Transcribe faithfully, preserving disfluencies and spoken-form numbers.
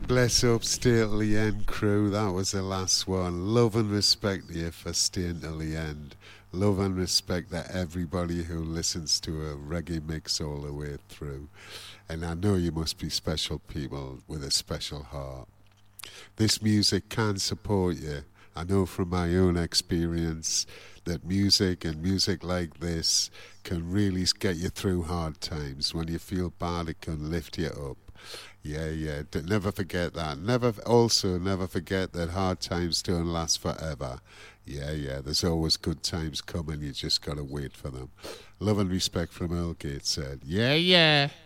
Bless up, stay till the end, crew. That was the last one. Love and respect to you for staying till the end. Love and respect to everybody who listens to a reggae mix all the way through. And I know you must be special people with a special heart. This music can support you. I know from my own experience that music and music like this can really get you through hard times. When you feel bad, it can lift you up. Yeah, yeah. D- never forget that. Never, also, never forget that hard times don't last forever. Yeah, yeah. There's always good times coming. You just gotta wait for them. Love and respect from Earl Gates said. Yeah, yeah.